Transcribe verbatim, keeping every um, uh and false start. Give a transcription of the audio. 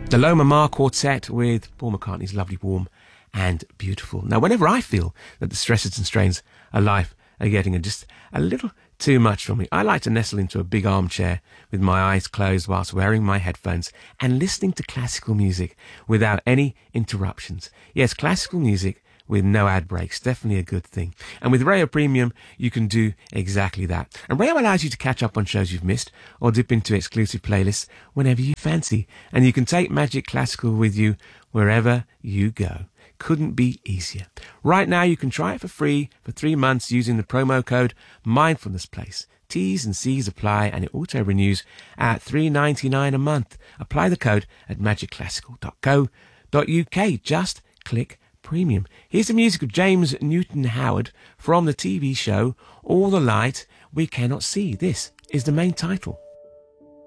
The Loma Mar Quartet with Paul McCartney's Lovely, Warm and Beautiful. Now, whenever I feel that the stresses and strains of life are getting just a little too much for me, I like to nestle into a big armchair with my eyes closed whilst wearing my headphones and listening to classical music without any interruptions. Yes, classical music with no ad breaks, definitely a good thing. And with Rayo Premium, you can do exactly that. And Rayo allows you to catch up on shows you've missed or dip into exclusive playlists whenever you fancy. And you can take Magic Classical with you wherever you go. Couldn't be easier. Right now, you can try it for free for three months using the promo code MindfulnessPlace. T's and C's apply, and it auto renews at three dollars and ninety-nine cents a month. Apply the code at magic classical dot co dot uk. Just click Premium. Here's the music of James Newton Howard from the T V show All the Light We Cannot See. This is the main title.